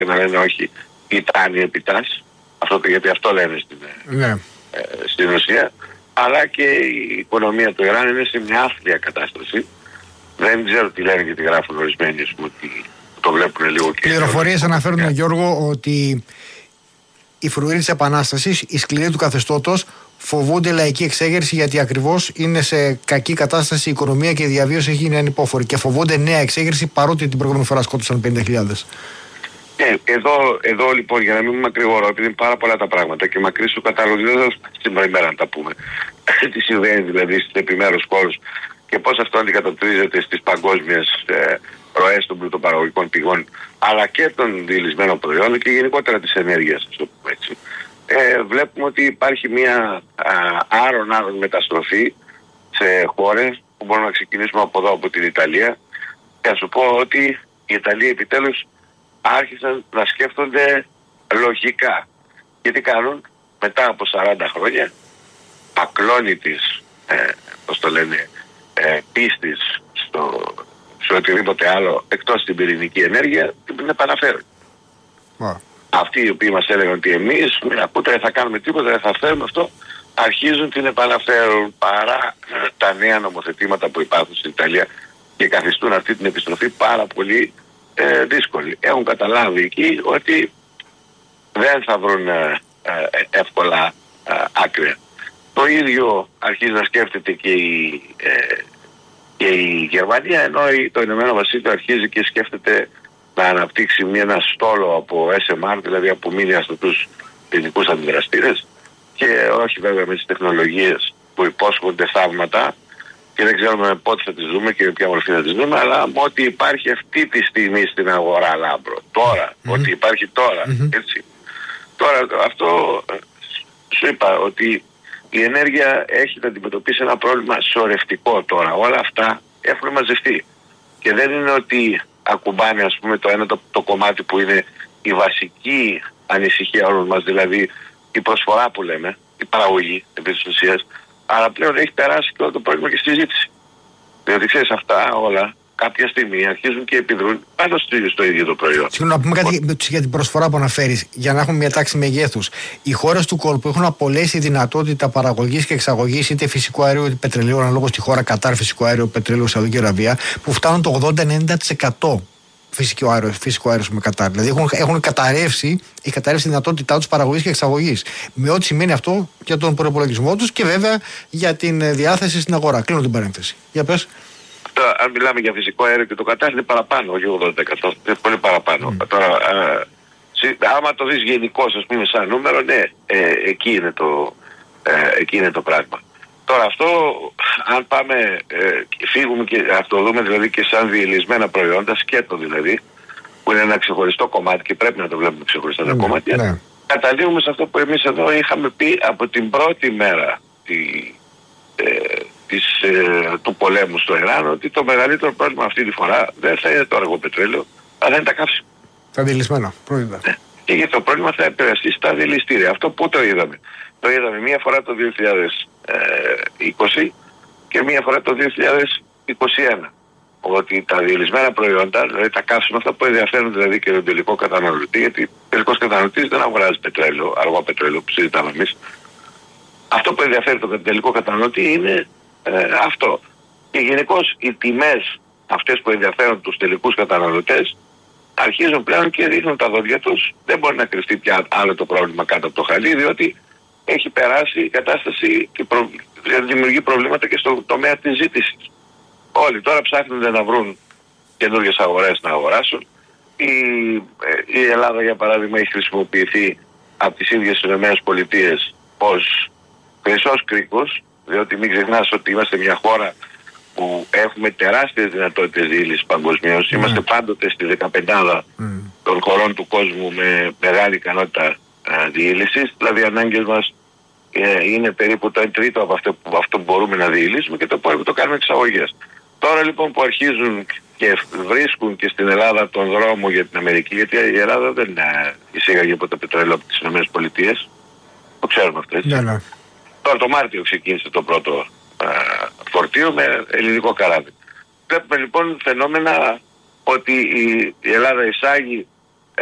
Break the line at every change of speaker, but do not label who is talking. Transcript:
και να λένε όχι, Ιτάνη επιτάς, γιατί αυτό λένε στην Ρωσία, αλλά και η οικονομία του Ιράν είναι σε μια άθλια κατάσταση. Δεν ξέρω τι λένε και τι γράφουν ορισμένοι, ότι το βλέπουν λίγο και.
Πληροφορίες αναφέρουν, Γιώργο, ότι οι φρουροί της Επανάστασης, οι σκληροί του καθεστώτος, φοβούνται λαϊκή εξέγερση, γιατί ακριβώς είναι σε κακή κατάσταση η οικονομία και η διαβίωση έχει γίνει ανυπόφορη. Και φοβούνται νέα εξέγερση, παρότι την προηγούμενη φορά σκότωσαν 50.000.
Εδώ λοιπόν, για να μην μακρηγορώ, επειδή είναι πάρα πολλά τα πράγματα και μακρύ του κατάλογου, δεν θα σήμερα ημέρα να τα πούμε. Τι συμβαίνει δηλαδή στις επιμέρους χώρους και πώς αυτό αντικατοπτρίζεται στις παγκόσμιες ροές των πλουτοπαραγωγικών πηγών, αλλά και των διελισμένων προϊόντων και γενικότερα της ενέργειας, ας το πούμε έτσι. Βλέπουμε ότι υπάρχει μια άρον μεταστροφή σε χώρες που μπορούμε να ξεκινήσουμε από εδώ, από την Ιταλία, και να σου πω ότι οι Ιταλοί επιτέλους άρχισαν να σκέφτονται λογικά. Γιατί κάνουν μετά από 40 χρόνια ακλόνητης πίστης σε οτιδήποτε άλλο εκτός την πυρηνική ενέργεια, την επαναφέρουν. Αυτοί οι οποίοι μας έλεγαν ότι εμείς δεν θα κάνουμε τίποτα, δεν θα φέρουμε αυτό, αρχίζουν την επαναφέρουν, παρά τα νέα νομοθετήματα που υπάρχουν στην Ιταλία και καθιστούν αυτή την επιστροφή πάρα πολύ δύσκολη. Έχουν καταλάβει εκεί ότι δεν θα βρουν εύκολα άκρια. Το ίδιο αρχίζει να σκέφτεται και η Γερμανία, ενώ το Ηνωμένο Βασίλειο αρχίζει και σκέφτεται να αναπτύξει ένα στόλο από SMR, δηλαδή από μη διαστατούς πυρηνικούς αντιδραστήρες, και όχι βέβαια με τις τεχνολογίες που υπόσχονται θαύματα και δεν ξέρουμε πότε θα τις δούμε και με ποια μορφή θα τις δούμε, αλλά με ό,τι υπάρχει αυτή τη στιγμή στην αγορά, Λάμπρο. Τώρα, ό,τι υπάρχει τώρα, έτσι. Τώρα αυτό σου είπα ότι η ενέργεια έχει να αντιμετωπίσει ένα πρόβλημα σωρευτικό τώρα. Όλα αυτά έχουν μαζευτεί. Και δεν είναι ότι ακουμπάνε, ας πούμε, το ένα το κομμάτι που είναι η βασική ανησυχία όλων μας, δηλαδή η προσφορά που λέμε, η παραγωγή επί της ουσίας, αλλά πλέον έχει περάσει και όλο το πρόβλημα και στη ζήτηση. Διότι ξέρεις, αυτά όλα κάποια στιγμή αρχίζουν και επιδρούν πάνω στο ίδιο το προϊόν.
Συγγνώμη, να πούμε κάτι για την προσφορά που αναφέρεις, για να έχουμε μια τάξη μεγέθους. Οι χώρες του κόλπου έχουν απολέσει δυνατότητα παραγωγής και εξαγωγής είτε φυσικού αερίου είτε πετρελαίου, ανάλογα στη χώρα Κατάρ, φυσικό αέριο, πετρέλαιο, Σαουδική Αραβία, που φτάνουν το 80-90% φυσικό αέριο με Κατάρ. Δηλαδή έχουν καταρρεύσει η δυνατότητά τους παραγωγής και εξαγωγής. Με ό,τι σημαίνει αυτό για τον προϋπολογισμό τους και βέβαια για την διάθεση στην αγορά. Κλείνω την παρένθεση. Για πες.
Αν μιλάμε για φυσικό αέριο και το Κατάρ είναι παραπάνω, όχι 80%. Είναι πολύ παραπάνω. Τώρα, άμα το δεις γενικώς, ας πούμε, σαν νούμερο, ναι, εκεί είναι το πράγμα. Τώρα αυτό, αν πάμε, φύγουμε και αυτό δούμε δηλαδή και σαν διελισμένα προϊόντα, σκέτο δηλαδή, που είναι ένα ξεχωριστό κομμάτι και πρέπει να το βλέπουμε ξεχωριστά τα κομμάτια, καταλήγουμε σε αυτό που εμείς εδώ είχαμε πει από την πρώτη μέρα του πολέμου στο Ιράν, ότι το μεγαλύτερο πρόβλημα αυτή τη φορά δεν θα είναι το αργό πετρέλαιο, αλλά είναι τα καύσιμα.
Τα διελισμένα προϊόντα.
Και γιατί το πρόβλημα θα επηρεαστεί στα διελιστήρια. Αυτό που το είδαμε. Το είδαμε μία φορά το 2020 και μία φορά το 2021. Ότι τα διελισμένα προϊόντα, δηλαδή τα καύσιμα, αυτά που ενδιαφέρουν δηλαδή και τον τελικό καταναλωτή, γιατί ο τελικός καταναλωτής δεν αγοράζει πετρέλαιο, αργό πετρέλαιο που συζητάμε εμείς. Αυτό που ενδιαφέρει τον τελικό καταναλωτή είναι αυτό. Και γενικώς οι τιμές αυτές που ενδιαφέρουν τους τελικούς καταναλωτές αρχίζουν πλέον και ρίχνουν τα δόντια τους. Δεν μπορεί να κρυφτεί πια άλλο το πρόβλημα κάτω από το χαλί, διότι έχει περάσει η κατάσταση και δημιουργεί προβλήματα και στο τομέα της ζήτησης. Όλοι τώρα ψάχνονται να βρουν καινούργιες αγορές να αγοράσουν. Η Ελλάδα, για παράδειγμα, έχει χρησιμοποιηθεί από τις ίδιες τις ΗΠΑ ως χρυσός κρίκος, διότι μην ξεχνάς ότι είμαστε μια χώρα που έχουμε τεράστιες δυνατότητες διήλυσης παγκοσμίως. Είμαστε πάντοτε στη 15 των χωρών του κόσμου με μεγάλη ικανότητα διήλυσης. Δηλαδή οι ανάγκες μας είναι περίπου το 1/3 από αυτό που μπορούμε να διηλύσουμε και το υπόλοιπο το κάνουμε εξαγωγές. Τώρα λοιπόν που αρχίζουν και βρίσκουν και στην Ελλάδα τον δρόμο για την Αμερική, γιατί η Ελλάδα δεν εισήγαγε ποτέ πετρέλαιο από τις ΗΠΑ, το ξέρουμε αυτό, έτσι. Τώρα το Μάρτιο ξεκίνησε το πρώτο φορτίο με ελληνικό καράβι. Βλέπουμε λοιπόν φαινόμενα ότι η Ελλάδα εισάγει